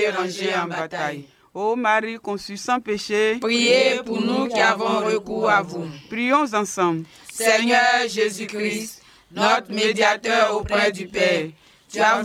rangé en bataille. Ô Marie conçue sans péché, Priez pour nous qui avons recours à vous. Prions ensemble. Seigneur Jésus-Christ, notre médiateur auprès du Père, tu as